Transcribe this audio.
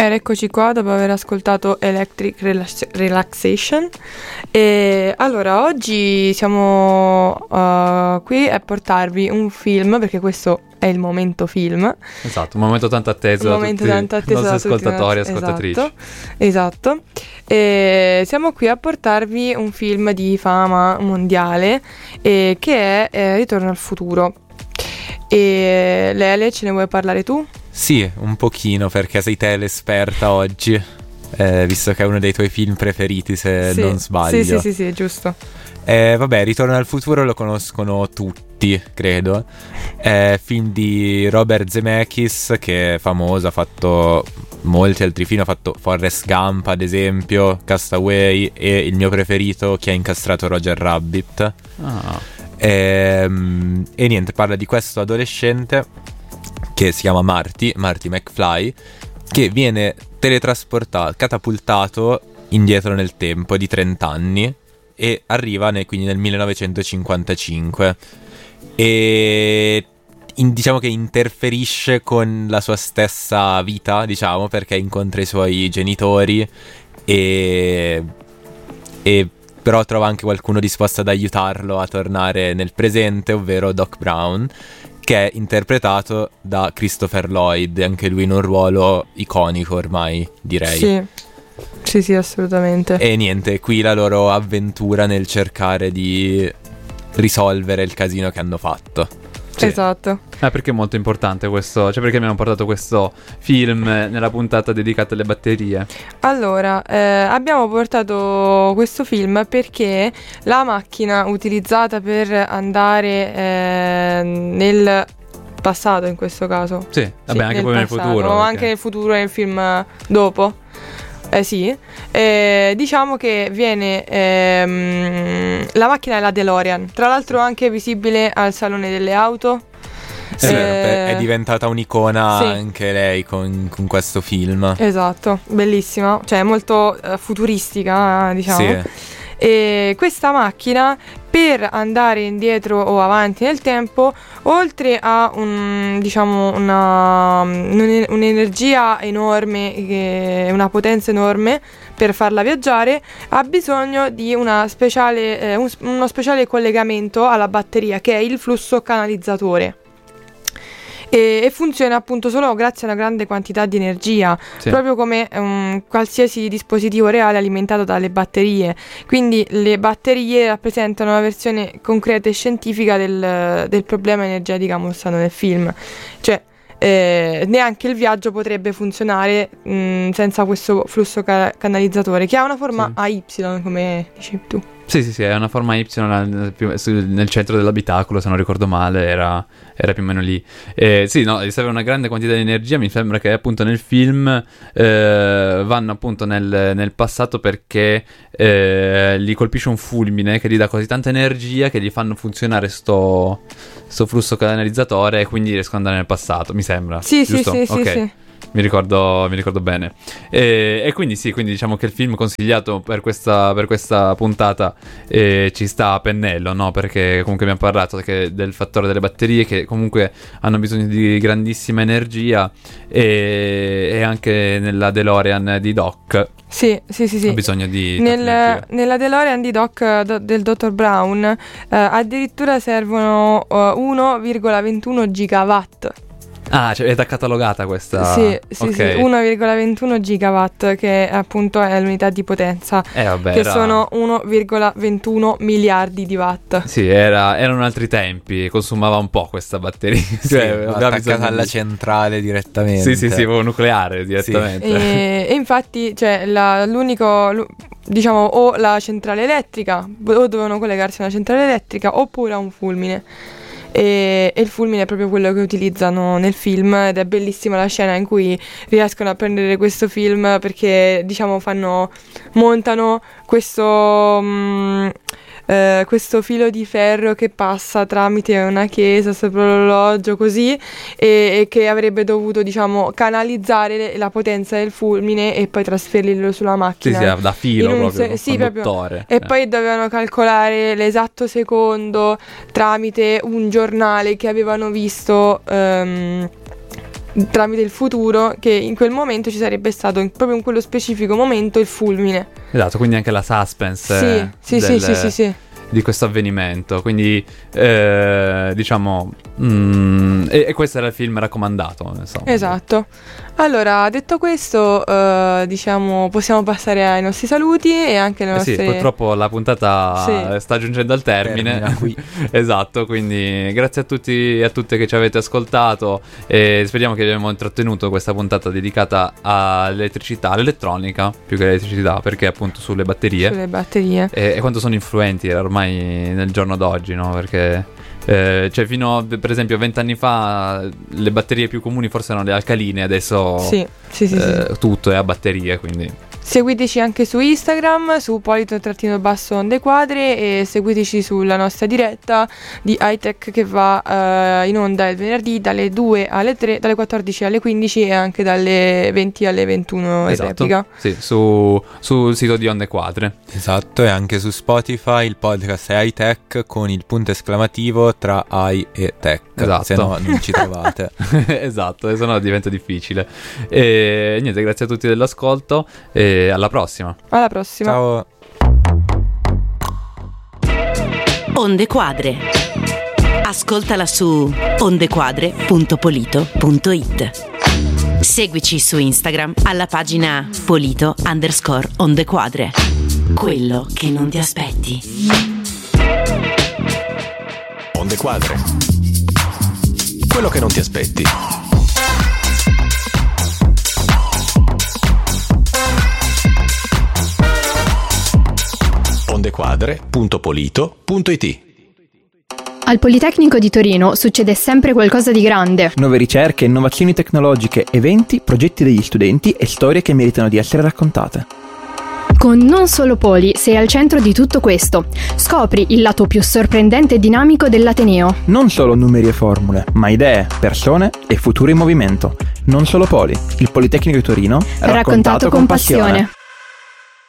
Ed eccoci qua dopo aver ascoltato Electric Relaxation. E allora oggi siamo qui a portarvi un film, perché questo è il momento film. Esatto, un momento tanto atteso da tutti i nostri ascoltatori e ascoltatrici. Esatto. E siamo qui a portarvi un film di fama mondiale che è Ritorno al futuro. E Lele, ce ne vuoi parlare tu? Sì, un pochino, perché sei te l'esperta oggi, visto che è uno dei tuoi film preferiti, se non sbaglio. Sì, giusto. Vabbè, Ritorno al futuro lo conoscono tutti, credo. È film di Robert Zemeckis, che è famoso, ha fatto molti altri film, ha fatto Forrest Gump ad esempio, Castaway e il mio preferito, Chi ha incastrato Roger Rabbit. E niente, parla di questo adolescente che si chiama Marty McFly, che viene catapultato indietro nel tempo di 30 anni e arriva quindi nel 1955 e diciamo che interferisce con la sua stessa vita, diciamo, perché incontra i suoi genitori e però trova anche qualcuno disposto ad aiutarlo a tornare nel presente, ovvero Doc Brown, che è interpretato da Christopher Lloyd, anche lui in un ruolo iconico ormai, direi. Sì, assolutamente. E niente, qui la loro avventura nel cercare di risolvere il casino che hanno fatto. Sì. Esatto. Perché è molto importante questo? Cioè, perché abbiamo portato questo film nella puntata dedicata alle batterie? Allora, abbiamo portato questo film perché la macchina utilizzata per andare nel passato, in questo caso. Sì, vabbè, anche poi nel futuro. O anche nel futuro, nel film dopo. Diciamo che viene la macchina è la DeLorean, tra l'altro anche visibile al Salone delle Auto. Sì, è diventata un'icona anche lei con questo film. Esatto, bellissima, cioè molto futuristica, diciamo. Sì. E questa macchina, per andare indietro o avanti nel tempo, oltre a un'energia enorme, una potenza enorme per farla viaggiare, ha bisogno di uno speciale collegamento alla batteria, che è il flusso canalizzatore. E funziona appunto solo grazie a una grande quantità di energia, proprio come qualsiasi dispositivo reale alimentato dalle batterie. Quindi le batterie rappresentano una versione concreta e scientifica del problema energetico mostrato nel film. Cioè neanche il viaggio potrebbe funzionare senza questo flusso canalizzatore, che ha una forma a Y, come dici tu. Sì, è una forma Y nel centro dell'abitacolo, se non ricordo male, era più o meno lì. Serve una grande quantità di energia. Mi sembra che appunto nel film vanno appunto nel passato perché gli colpisce un fulmine che gli dà così tanta energia che gli fanno funzionare sto flusso canalizzatore, e quindi riescono ad andare nel passato, mi sembra. Sì. Mi ricordo bene. E quindi diciamo che il film consigliato per questa puntata ci sta a pennello, no? Perché comunque abbiamo parlato del fattore delle batterie, che comunque hanno bisogno di grandissima energia, e anche nella DeLorean di Doc. Sì. Ha bisogno di nella DeLorean di Doc del Dr. Brown addirittura servono 1,21 gigawatt. Cioè è da catalogata questa. Sì, 1,21 gigawatt, che appunto è l'unità di potenza, sono 1,21 miliardi di watt. Sì, erano altri tempi, consumava un po' questa batteria. Attaccata alla centrale direttamente. Sì, proprio nucleare direttamente. E infatti, cioè, l'unico, diciamo, o la centrale elettrica, o dovevano collegarsi a una centrale elettrica, oppure a un fulmine. E il fulmine è proprio quello che utilizzano nel film, ed è bellissima la scena in cui riescono a prendere questo film, perché diciamo montano questo filo di ferro che passa tramite una chiesa sopra l'orologio, così, e che avrebbe dovuto, diciamo, canalizzare la potenza del fulmine e poi trasferirlo sulla macchina. Da filo proprio, conduttore. E poi dovevano calcolare l'esatto secondo tramite un giornale che avevano visto tramite il futuro, che in quel momento ci sarebbe stato proprio in quello specifico momento il fulmine. Esatto, quindi anche la suspense sì. di questo avvenimento, quindi diciamo e questo era il film raccomandato, insomma. Esatto. Allora, detto questo, diciamo possiamo passare ai nostri saluti e anche alle nostre... Sì, purtroppo la puntata sta giungendo al termine qui. Esatto, quindi grazie a tutti e a tutte che ci avete ascoltato e speriamo che abbiamo intrattenuto questa puntata dedicata all'elettricità, all'elettronica più che all'elettricità, perché appunto sulle batterie e quanto sono influenti ormai nel giorno d'oggi, no? Perché cioè fino a, per esempio 20 anni fa le batterie più comuni forse erano le alcaline, adesso sì. tutto è a batterie, quindi seguiteci anche su Instagram, su Polito_onde quadre, e seguiteci sulla nostra diretta di Hightech che va in onda il venerdì dalle 2 alle 3, dalle 14 alle 15 e anche dalle 20 alle 21 in replica. Sì, sul sito di Onde Quadre. Esatto, e anche su Spotify il podcast è Hightech con il punto esclamativo tra I e tech. Esatto. Se no non ci trovate. Esatto, se no diventa difficile. E niente, grazie a tutti dell'ascolto e alla prossima. Alla prossima. Ciao. Onde Quadre. Ascoltala su ondequadre.polito.it. Seguici su Instagram alla pagina Polito_Onde Quadre. Quello che non ti aspetti. Onde Quadre. Quello che non ti aspetti. ondequadre.polito.it. Al Politecnico di Torino succede sempre qualcosa di grande. Nuove ricerche, innovazioni tecnologiche, eventi, progetti degli studenti e storie che meritano di essere raccontate. Con Non Solo Poli sei al centro di tutto questo. Scopri il lato più sorprendente e dinamico dell'Ateneo. Non solo numeri e formule, ma idee, persone e futuri in movimento. Non Solo Poli, il Politecnico di Torino, raccontato con passione.